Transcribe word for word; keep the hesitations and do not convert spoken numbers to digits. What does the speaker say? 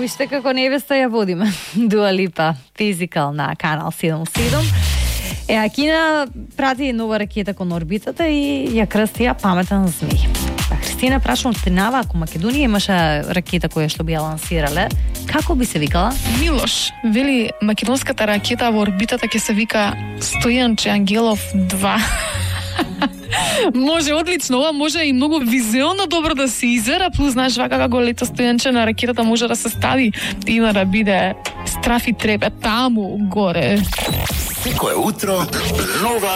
уште како невеста ја водиме. Дуа Липа, Physical на Канал седум седум. Е, а Кина прати нова ракета кон орбитата и ја крстија Паметен змеј. Па, Христина прашам стенава, ако Македонија имаше ракета која што би ја лансирале, како би се викала? Милош, вели македонската ракета во орбитата ќе се вика Стојанче Ангелов два. Може одлично, ова може и многу визуелно добро да се изера, плюс знаеш вака како лето Стојанче на ракетата може да се стави, има да биде страф и трепет таму горе. Секое утро нова